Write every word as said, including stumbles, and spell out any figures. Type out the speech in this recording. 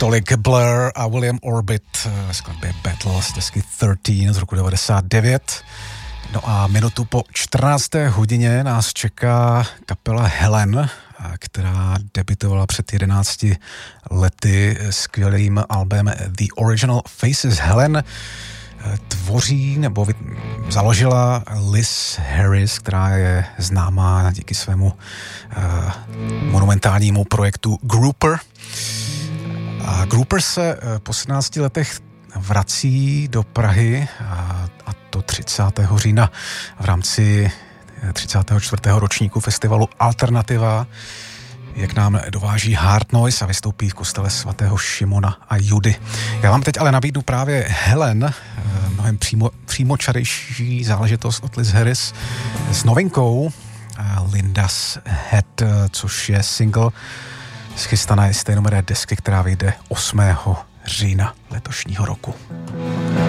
Tolik Blur a William Orbit ve skladbě Battle z desky třináct z roku devadesát devět. No a minutu po čtrnácté hodině nás čeká kapela Helen, která debutovala před jedenácti lety skvělým albem The Original Faces. Helen tvoří nebo založila Liz Harris, která je známá díky svému uh, monumentálnímu projektu Grouper. A Grouper se po sedmnácti letech vrací do Prahy a, a to třicátého října v rámci třicátého čtvrtého ročníku festivalu Alternativa, jak nám dováží Hard Noise a vystoupí v kostele svatého Šimona a Judy. Já vám teď ale nabídnu právě Helen, mnohem přímo, přímočarejší záležitost od Liz Harris s novinkou Linda's Head, což je single z chystané stejnojmenné desky, která vyjde osmého října letošního roku.